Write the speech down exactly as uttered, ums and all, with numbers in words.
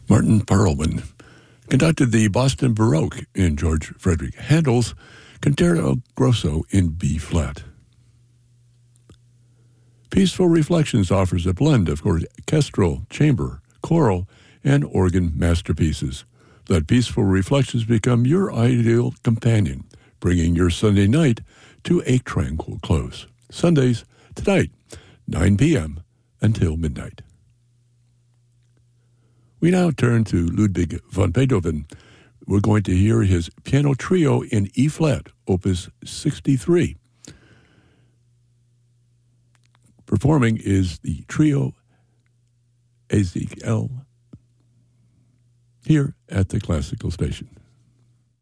Martin Perlman conducted the Boston Baroque in George Frederick Handel's Concerto Grosso in B-flat. Peaceful Reflections offers a blend of orchestral, chamber, choral, and organ masterpieces. Let Peaceful Reflections become your ideal companion, bringing your Sunday night to a tranquil close. Sundays, tonight, nine p.m. until midnight. We now turn to Ludwig van Beethoven. We're going to hear his piano trio in E-flat, Opus sixty-three. Performing is the trio Ezekiel here at the Classical Station.